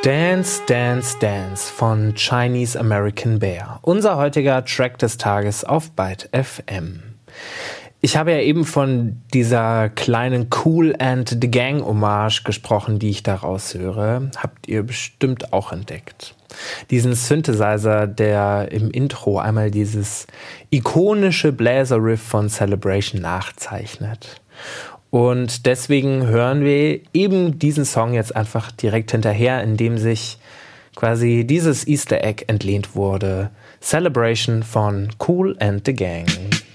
Dance, Dance, Dance von Chinese American Bear. Unser heutiger Track des Tages auf Byte FM. Ich habe ja eben von dieser kleinen Kool and the Gang Hommage gesprochen, die ich da raushöre. Habt ihr bestimmt auch entdeckt. Diesen Synthesizer, der im Intro einmal dieses ikonische Bläser-Riff von Celebration nachzeichnet. Und deswegen hören wir eben diesen Song jetzt einfach direkt hinterher, in dem sich quasi dieses Easter Egg entlehnt wurde. Celebration von Kool and the Gang.